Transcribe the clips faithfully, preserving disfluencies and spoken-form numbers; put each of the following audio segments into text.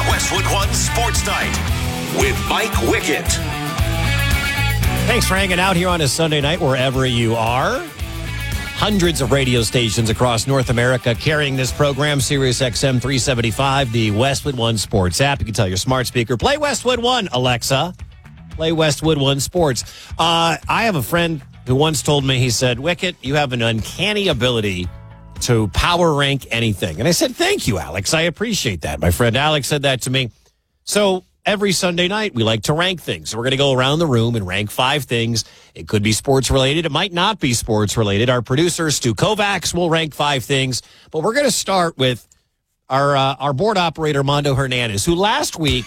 Westwood One Sports Night with Mike Wickett. Thanks for hanging out here on a Sunday night wherever you are. Hundreds of radio stations across North America carrying this program, Sirius X M three seventy-five, the Westwood One Sports app. You can tell your smart speaker, play Westwood One, Alexa. Play Westwood One Sports. Uh, I have a friend who once told me, he said, Wickett, you have an uncanny ability to power rank anything. And I said, thank you, Alex. I appreciate that. My friend Alex said that to me. So every Sunday night, we like to rank things. So we're going to go around the room and rank five things. It could be sports related. It might not be sports related. Our producer, Stu Kovacs, will rank five things. But we're going to start with our, uh, our board operator, Mondo Hernandez, who last week,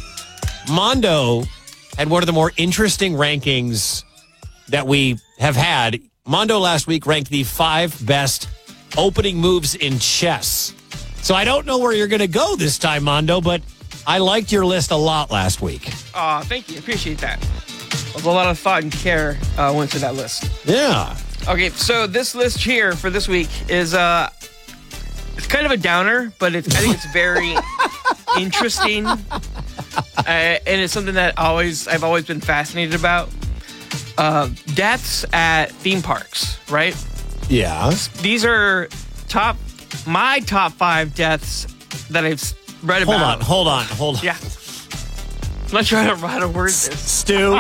Mondo had one of the more interesting rankings that we have had. Mondo last week ranked the five best opening moves in chess. So I don't know where you're going to go this time, Mondo, but I liked your list a lot last week. Aw, uh, thank you. Appreciate that. A lot of thought and care uh, went to that list. Yeah. Okay, so this list here for this week is uh, it's kind of a downer, but it's, I think it's very interesting, uh, and it's something that always I've always been fascinated about. Uh, deaths at theme parks, right? Yeah. These are top my top five deaths that I've read Hold about. on, hold on, hold on. Yeah. I'm not sure how to, how to word this. Stu,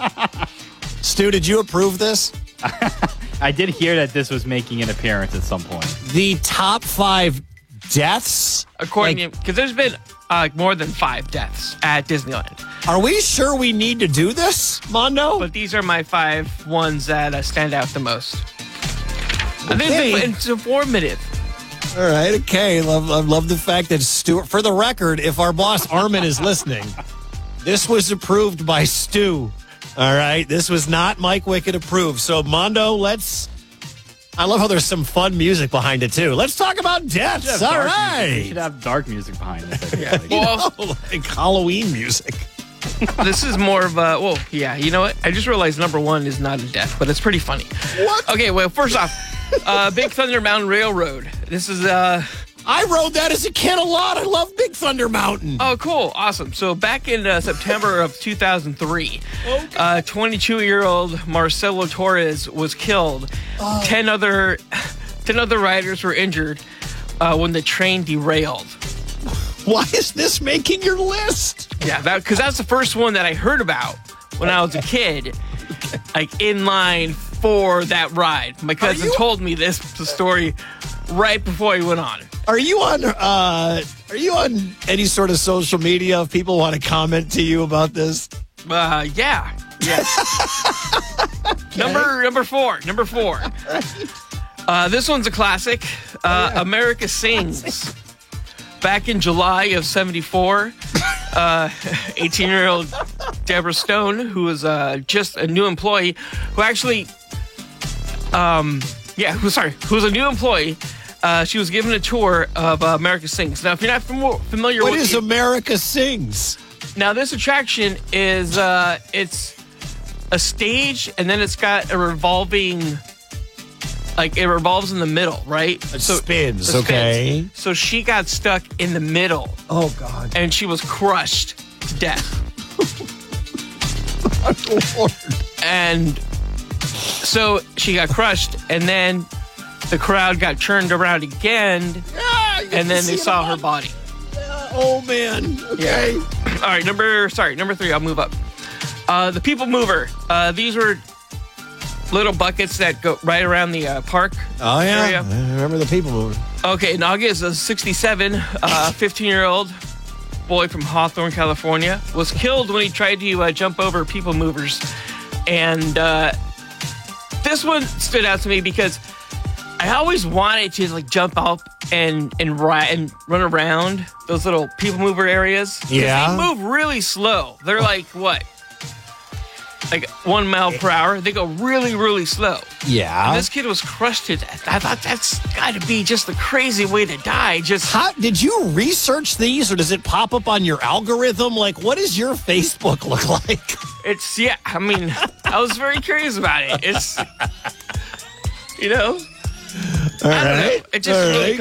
Stu, did you approve this? I did hear that this was making an appearance at some point. The top five deaths? According Like, to, because there's been uh, more than five deaths at Disneyland. are we sure we need to do this, Mondo? But these are my five ones that uh, stand out the most. I think Okay. it's, it's informative. All right, okay. Love, love, love the fact that Stu, for the record, if our boss Armin is listening, this was approved by Stu. All right, this was not Mike Wickett approved. So, Mondo, let's. I love how there's some fun music behind it too. Let's talk about deaths. All right, You should have dark music behind this. I Yeah. feel like. Well, Oh, like Halloween music. this is more of a. Well, yeah. You know what? I just realized number one is not a death, but it's pretty funny. What? Okay. Well, first off, uh, Big Thunder Mountain Railroad. This is uh. I rode that as a kid a lot. I love Big Thunder Mountain. Oh, cool. Awesome. So back in uh, September of two thousand three, uh, twenty-two-year-old Marcelo Torres was killed. Oh. Ten other ten other riders were injured uh, when the train derailed. Why is this making your list? Yeah, that because that's the first one that I heard about when I was a kid, like in line for that ride. My cousin you- told me this story right before he went on. Are you on? Uh, are you on any sort of social media? If people want to comment to you about this, Uh, yeah. Yes. Number number four. Number four. Uh, this one's a classic. Uh, yeah. America Sings. Back in July of seventy-four, uh, eighteen-year-old Deborah Stone, who was uh, just a new employee, who actually, um, yeah, who sorry, who was a new employee. Uh, she was given a tour of uh, America Sings. Now, if you're not fam- familiar what with is it, America Sings? now, this attraction is, uh, it's a stage, and then it's got a revolving, like, it revolves in the middle, right? It spins, it okay. So she got stuck in the middle, Oh God! and she was crushed to death. Lord. And so she got crushed, and then the crowd got turned around again, Ah, you and then see they it saw her on- body. Oh man! Okay. All right, number sorry, number three. I'll move up. Uh, the People Mover. Uh, these were little buckets that go right around the uh, park. Oh yeah. area. I remember the people moving. Okay, in August, a sixty-seven, uh, fifteen-year-old boy from Hawthorne, California, was killed when he tried to uh, jump over People Movers, and uh, this one stood out to me because I always wanted to like jump up and and ride and run around those little People Mover areas. 'Cause Yeah. they move really slow. They're like what, like one mile per hour. They go really, really slow. Yeah. And this kid was crushed to death. I thought that's got to be just a crazy way to die. Just How did you research these, or does it pop up on your algorithm? Like, what does your Facebook look like? it's yeah. I mean, I was very curious about it. It's you know. All I don't know. right. It just All really right.